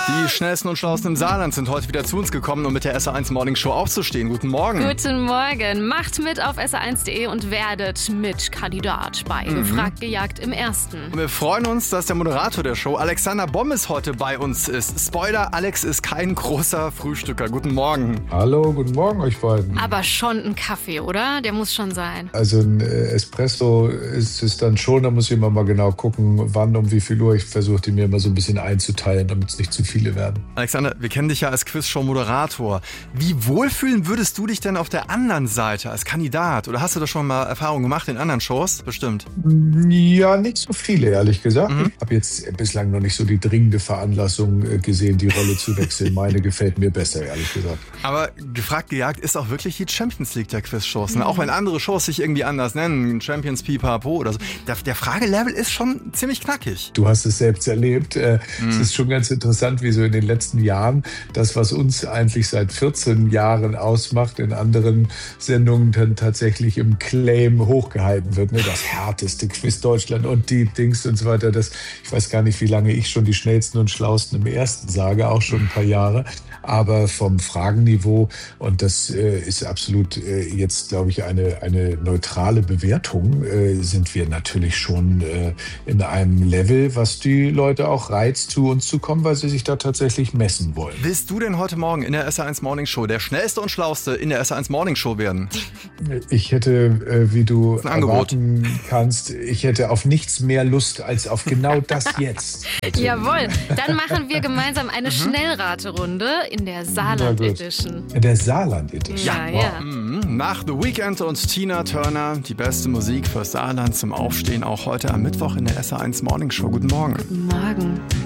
Die schnellsten und schlauesten im Saarland sind heute wieder zu uns gekommen, um mit der SR1 Morning Show aufzustehen. Guten Morgen. Guten Morgen. Macht mit auf sr1.de und werdet Mitkandidat bei Gefragt gejagt im Ersten. Und wir freuen uns, dass der Moderator der Show, Alexander Bommes, heute bei uns ist. Spoiler, Alex ist kein großer Frühstücker. Guten Morgen. Hallo, guten Morgen euch beiden. Aber schon ein Kaffee, oder? Der muss schon sein. Also ein Espresso ist es dann schon, da muss ich immer mal genau gucken, wann, um wie viel Uhr. Ich versuche die mir immer so ein bisschen einzuteilen, damit es nicht zu viele werden. Alexander, wir kennen dich ja als Quizshow-Moderator. Wie wohlfühlen würdest du dich denn auf der anderen Seite als Kandidat? Oder hast du da schon mal Erfahrungen gemacht in anderen Shows? Bestimmt. Ja, nicht so viele, ehrlich gesagt. Ich habe jetzt bislang noch nicht so die dringende Veranlassung gesehen, die Rolle zu wechseln. Meine gefällt mir besser, ehrlich gesagt. Aber Gefragt gejagt ist auch wirklich die Champions League der Quizshows. Ne? Auch wenn andere Shows sich irgendwie anders nennen, Champions Pipapo oder so. Der Fragelevel ist schon ziemlich knackig. Du hast es selbst erlebt. Es ist schon ganz interessant, wie so in den letzten Jahren das, was uns eigentlich seit 14 Jahren ausmacht, in anderen Sendungen dann tatsächlich im Claim hochgehalten wird. Ne? Das härteste Quiz Deutschland und die Dings und so weiter. Ich weiß gar nicht, wie lange ich schon die schnellsten und schlauesten im Ersten sage, auch schon ein paar Jahre. Aber vom Fragenniveau, und das ist absolut jetzt, glaube ich, eine neutrale Bewertung, sind wir natürlich schon in einem Level, was die Leute auch reizt, zu uns zu kommen, weil sie sich da tatsächlich messen wollen. Willst du denn heute Morgen in der SR1 Morning Show der schnellste und schlauste in der SR1 Morning Show werden? Ich hätte, wie du erwarten kannst, ich hätte auf nichts mehr Lust als auf genau das jetzt. Jawohl, dann machen wir gemeinsam eine Schnellraterunde in der Saarland Edition. In der Saarland Edition? Ja. Nach The Weeknd und Tina Turner, die beste Musik fürs Saarland zum Aufstehen, auch heute am Mittwoch in der SR1 Morning Show. Guten Morgen. Guten Morgen.